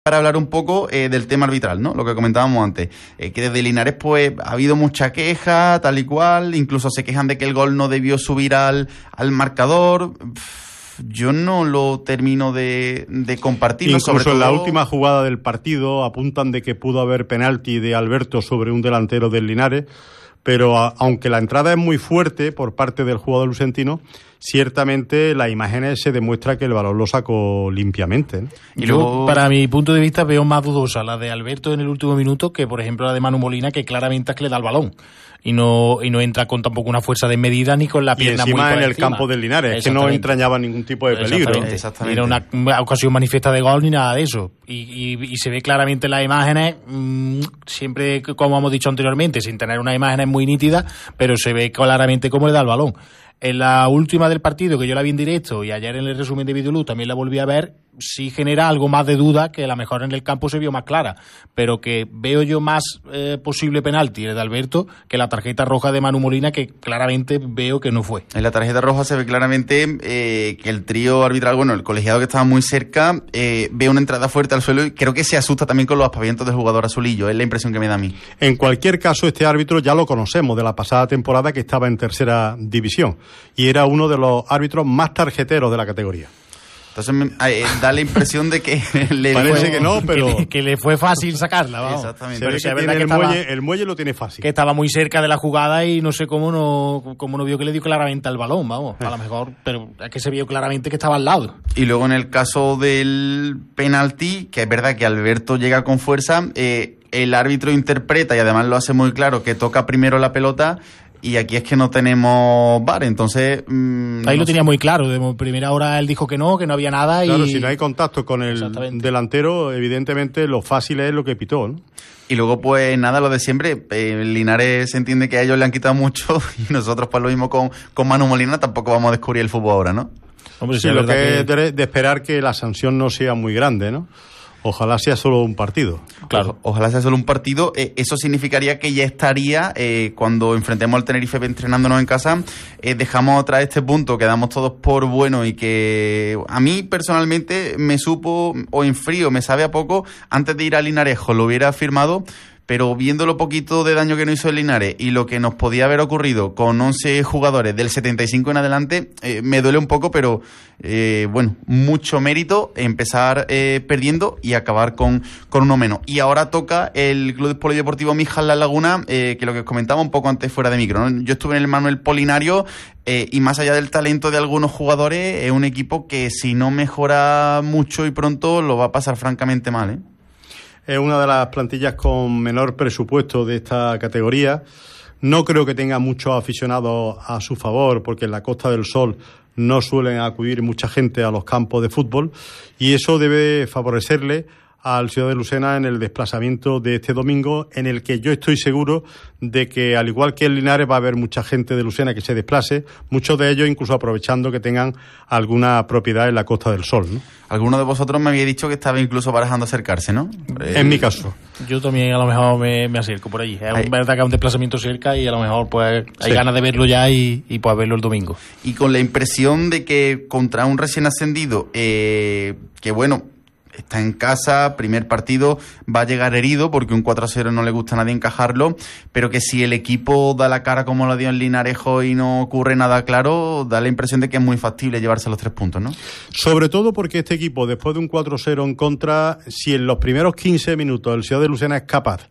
para hablar un poco del tema arbitral, ¿no? Lo que comentábamos antes, que desde Linares pues ha habido mucha queja, tal y cual, incluso se quejan de que el gol no debió subir al marcador. Yo no lo termino de compartir. Incluso sobre todo en la última jugada del partido apuntan de que pudo haber penalti de Alberto sobre un delantero del Linares, pero aunque la entrada es muy fuerte por parte del jugador lucentino, ciertamente las imágenes se demuestra que el balón lo sacó limpiamente, ¿no? Y luego, para mi punto de vista, veo más dudosa la de Alberto en el último minuto que, por ejemplo, la de Manu Molina, que claramente es que le da el balón y no entra con tampoco una fuerza desmedida ni con la pierna muy por encima. Y encima en el campo del Linares, es que no entrañaba ningún tipo de peligro. Exactamente. Era una ocasión manifiesta de gol ni nada de eso. Y se ve claramente en las imágenes, siempre, como hemos dicho anteriormente, sin tener unas imágenes muy nítidas, pero se ve claramente cómo le da el balón. En la última del partido, que yo la vi en directo, y ayer en el resumen de Videoluz también la volví a ver, sí genera algo más de duda, que a lo mejor en el campo se vio más clara, pero que veo yo más posible penalti de Alberto que la tarjeta roja de Manu Molina, que claramente veo que no fue. En la tarjeta roja se ve claramente que el trío arbitral, bueno, el colegiado que estaba muy cerca, ve una entrada fuerte al suelo y creo que se asusta también con los aspavientos del jugador azulillo, es la impresión que me da a mí. En cualquier caso, este árbitro ya lo conocemos de la pasada temporada, que estaba en tercera división, y era uno de los árbitros más tarjeteros de la categoría. Entonces da la impresión de que le parece que no, pero que le fue fácil sacarla, vamos. Exactamente. Se ve que tiene el muelle lo tiene fácil. Que estaba muy cerca de la jugada y no sé cómo no vio que le dio claramente al balón, vamos. A lo mejor, pero es que se vio claramente que estaba al lado. Y luego en el caso del penalti, que es verdad que Alberto llega con fuerza, el árbitro interpreta y además lo hace muy claro que toca primero la pelota. Y aquí es que no tenemos VAR, entonces... ahí lo tenía muy claro, de primera hora él dijo que no había nada. Claro, y si no hay contacto con el delantero, evidentemente lo fácil es lo que pitó, ¿no? Y luego pues nada, lo de siempre, Linares se entiende que a ellos le han quitado mucho y nosotros pues lo mismo con Manu Molina, tampoco vamos a descubrir el fútbol ahora, ¿no? Hombre, sí, lo que es de esperar que la sanción no sea muy grande, ¿no? Ojalá sea solo un partido. Claro, ojalá sea solo un partido. Eso significaría que ya estaría, cuando enfrentemos al Tenerife entrenándonos en casa, dejamos atrás este punto que damos todos por bueno y que a mí personalmente me supo, o en frío, me sabe a poco. Antes de ir a Linarejo lo hubiera firmado, pero viendo lo poquito de daño que nos hizo el Linares y lo que nos podía haber ocurrido con 11 jugadores del 75 en adelante, me duele un poco, pero bueno, mucho mérito empezar perdiendo y acabar con uno menos. Y ahora toca el Club Polideportivo Mijas La Laguna, que lo que os comentaba un poco antes fuera de micro, ¿no? Yo estuve en el Manuel Polinario y más allá del talento de algunos jugadores, es un equipo que si no mejora mucho y pronto lo va a pasar francamente mal, ¿eh? Es una de las plantillas con menor presupuesto de esta categoría. No creo que tenga muchos aficionados a su favor, porque en la Costa del Sol no suelen acudir mucha gente a los campos de fútbol, y eso debe favorecerle al Ciudad de Lucena en el desplazamiento de este domingo, en el que yo estoy seguro de que, al igual que en Linares, va a haber mucha gente de Lucena que se desplace, muchos de ellos incluso aprovechando que tengan alguna propiedad en la Costa del Sol, ¿no? Alguno de vosotros me había dicho que estaba incluso barajando acercarse, ¿no? En mi caso. Yo también a lo mejor me acerco por allí. Es verdad que hay un desplazamiento cerca y a lo mejor pues hay ganas de verlo ya y pues verlo el domingo. Y con la impresión de que contra un recién ascendido, que bueno, está en casa, primer partido, va a llegar herido porque un 4-0 no le gusta a nadie encajarlo, pero que si el equipo da la cara como lo dio en Linarejo y no ocurre nada claro, da la impresión de que es muy factible llevarse los 3 puntos, ¿no? Sobre todo porque este equipo, después de un 4-0 en contra, si en los primeros 15 minutos el Ciudad de Lucena es capaz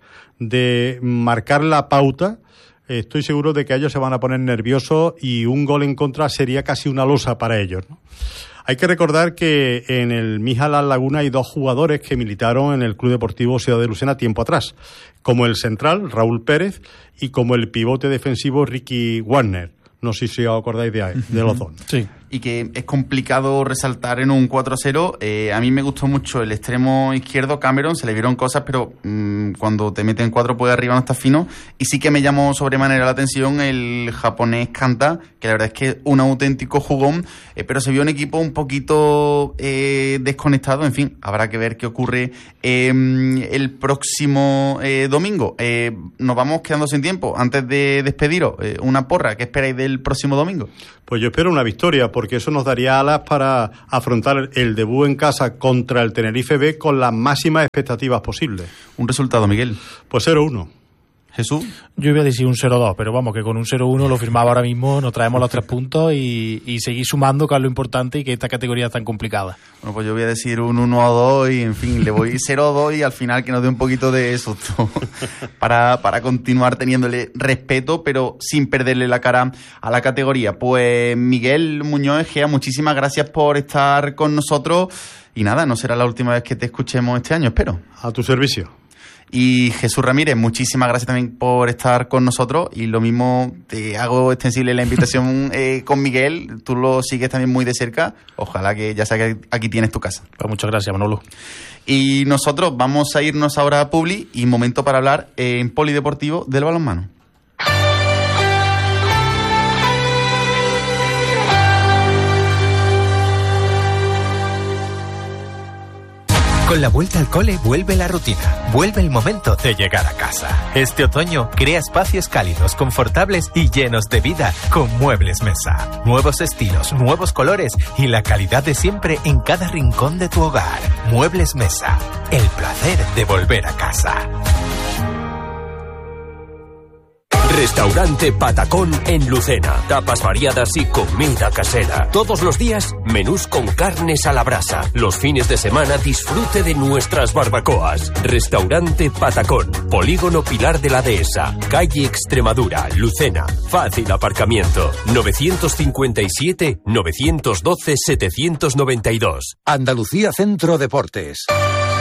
de marcar la pauta, estoy seguro de que ellos se van a poner nerviosos y un gol en contra sería casi una losa para ellos, ¿no? Hay que recordar que en el Mijas La Laguna hay 2 jugadores que militaron en el Club Deportivo Ciudad de Lucena tiempo atrás, como el central, Raúl Pérez, y como el pivote defensivo, Ricky Warner. No sé si os acordáis de los dos. Sí. Y que es complicado resaltar en un 4-0. A mí me gustó mucho el extremo izquierdo, Cameron, se le vieron cosas, pero cuando te meten 4 pues arriba no estás fino. Y sí que me llamó sobremanera la atención el japonés Kanta, que la verdad es que es un auténtico jugón, pero se vio un equipo un poquito desconectado. En fin, habrá que ver qué ocurre el próximo domingo. Nos vamos quedando sin tiempo. Antes de despediros, una porra, ¿qué esperáis del próximo domingo? Pues yo espero una victoria, porque eso nos daría alas para afrontar el debut en casa contra el Tenerife B con las máximas expectativas posibles. ¿Un resultado, Miguel? Pues 0-1. ¿Jesús? Yo iba a decir un 0-2, pero vamos, que con un 0-1 lo firmaba ahora mismo, nos traemos los 3 puntos y seguir sumando, que es lo importante y que esta categoría es tan complicada. Bueno, pues yo voy a decir un 1-2 y, en fin, le voy 0-2 y al final que nos dé un poquito de susto para continuar teniéndole respeto, pero sin perderle la cara a la categoría. Pues Miguel Muñoz Egea, muchísimas gracias por estar con nosotros y nada, no será la última vez que te escuchemos este año, espero. A tu servicio. Y Jesús Ramírez, muchísimas gracias también por estar con nosotros y lo mismo te hago extensible la invitación con Miguel, tú lo sigues también muy de cerca, ojalá que ya sabes que aquí tienes tu casa. Pues muchas gracias, Manolo. Y nosotros vamos a irnos ahora a Publi y momento para hablar en Polideportivo del balonmano. Con la vuelta al cole vuelve la rutina, vuelve el momento de llegar a casa. Este otoño crea espacios cálidos, confortables y llenos de vida con Muebles Mesa. Nuevos estilos, nuevos colores y la calidad de siempre en cada rincón de tu hogar. Muebles Mesa, el placer de volver a casa. Restaurante Patacón en Lucena. Tapas variadas y comida casera. Todos los días, menús con carnes a la brasa. Los fines de semana, disfrute de nuestras barbacoas. Restaurante Patacón. Polígono Pilar de la Dehesa. Calle Extremadura, Lucena. Fácil aparcamiento. 957-912-792. Andalucía Centro Deportes.